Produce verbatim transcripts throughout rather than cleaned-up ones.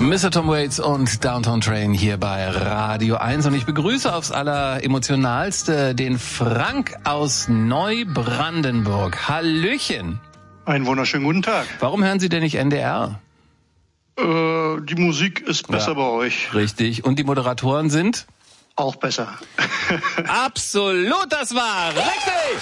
Mister Tom Waits und Downtown Train hier bei Radio eins. Und ich begrüße aufs Alleremotionalste den Frank aus Neubrandenburg. Hallöchen. Einen wunderschönen guten Tag. Warum hören Sie denn nicht N D R? Äh, die Musik ist besser ja. bei euch. Richtig. Und die Moderatoren sind? Auch besser. Absolut, das war richtig!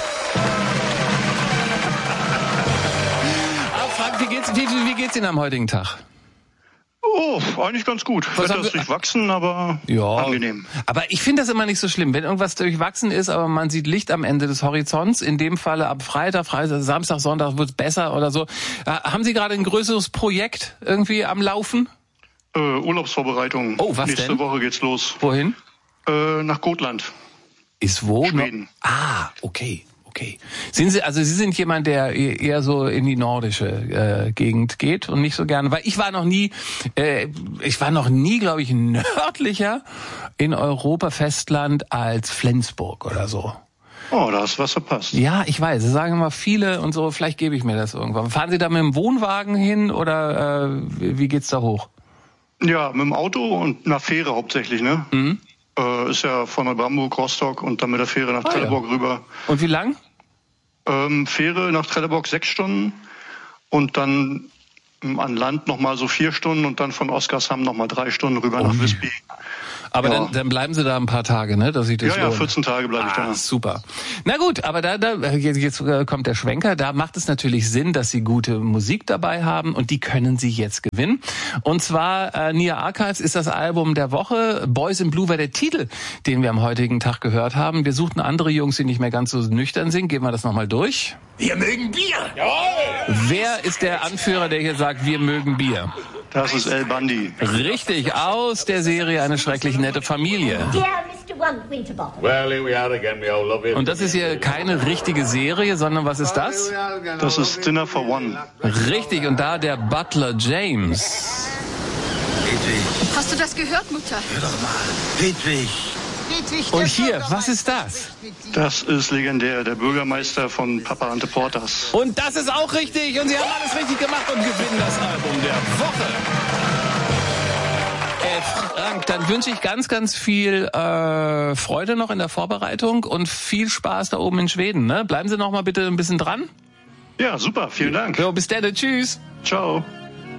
Aber Frank, wie geht's, wie, wie geht's Ihnen am heutigen Tag? Oh, eigentlich ganz gut. Was Wetter ist durchwachsen, aber ja, angenehm. Aber ich finde das immer nicht so schlimm, wenn irgendwas durchwachsen ist, aber man sieht Licht am Ende des Horizonts. In dem Falle ab Freitag, Freitag, Samstag, Sonntag wird's besser oder so. Äh, haben Sie gerade ein größeres Projekt irgendwie am Laufen? Äh, Urlaubsvorbereitung. Oh, was Nächste denn? Woche geht's los. Wohin? Äh, nach Gotland. Ist wo? Schweden. Ah, okay. Okay. Sind Sie, also Sie sind jemand, der eher so in die nordische äh, Gegend geht und nicht so gerne, weil ich war noch nie, äh, ich war noch nie, glaube ich, nördlicher in Europa Festland als Flensburg oder so. Oh, da hast du was verpasst. Ja, ich weiß, das sagen immer viele und so, vielleicht gebe ich mir das irgendwann. Fahren Sie da mit dem Wohnwagen hin oder äh, wie geht's da hoch? Ja, mit dem Auto und einer Fähre hauptsächlich, ne? Mhm. Äh, ist ja von Neubrandenburg, Rostock und dann mit der Fähre nach ah, Trelleborg ja. rüber. Und wie lang? Ähm, Fähre nach Trelleborg sechs Stunden und dann an Land nochmal so vier Stunden und dann von Oskarshamn nochmal drei Stunden rüber oh. nach Visby. Aber ja. dann, dann bleiben Sie da ein paar Tage, ne? Dass ich das ja, ja, vierzehn Tage bleibe ich ah, da. Super. Na gut, aber da, da jetzt, jetzt kommt der Schwenker. Da macht es natürlich Sinn, dass Sie gute Musik dabei haben und die können Sie jetzt gewinnen. Und zwar äh, Nia Archives ist das Album der Woche. Boys in Blue war der Titel, den wir am heutigen Tag gehört haben. Wir suchten andere Jungs, die nicht mehr ganz so nüchtern sind. Gehen wir das nochmal durch. Wir mögen Bier. Jawohl. Wer ist der Anführer, der hier sagt, wir mögen Bier? Das ist El Bundy. Richtig, aus der Serie Eine schrecklich nette Familie. Und das ist hier keine richtige Serie, sondern was ist das? Das ist Dinner for One. Richtig, und da der Butler James. Hedwig. Hast du das gehört, Mutter? Hör doch mal. Hedwig. Und hier, was ist das? Das ist legendär, der Bürgermeister von Papa Ante Portas. Und das ist auch richtig. Und Sie haben alles richtig gemacht und gewinnen das Album der Woche. Äh, Frank, dann wünsche ich ganz, ganz viel äh, Freude noch in der Vorbereitung und viel Spaß da oben in Schweden. Ne? Bleiben Sie noch mal bitte ein bisschen dran. Ja, super. Vielen Dank. Jo, bis dann. Tschüss. Ciao.